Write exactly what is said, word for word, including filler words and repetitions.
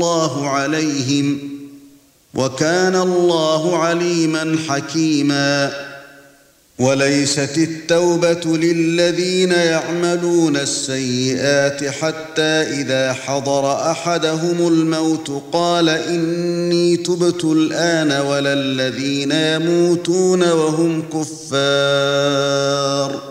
الله عليهم وكان الله عليما حكيما وليست التوبة للذين يعملون السيئات حتى إذا حضر أحدهم الموت قال إني تبت الآن ولا الذين يموتون وهم كفار